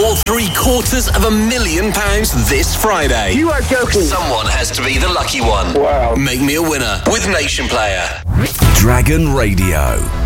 or £750,000 this Friday. You are joking. Someone has to be the lucky one. Wow. Make me a winner with Nation Player. Dragon Radio.